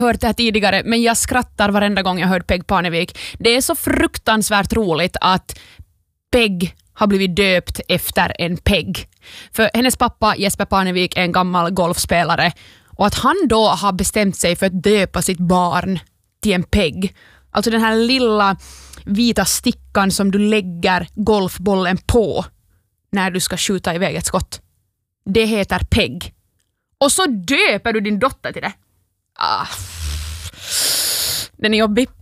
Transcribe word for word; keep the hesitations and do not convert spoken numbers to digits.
hört det här tidigare, men jag skrattar varenda gång jag hört Peg Parnevik. Det är så fruktansvärt roligt att Peg har blivit döpt efter en Peg. För hennes pappa Jesper Parnevik är en gammal golfspelare, och att han då har bestämt sig för att döpa sitt barn till en Peg. Alltså den här lilla vita stickan som du lägger golfbollen på när du ska skjuta iväg ett skott. Det heter Peg. Och så döper du din dotter till det. Ah. Den är jobbig.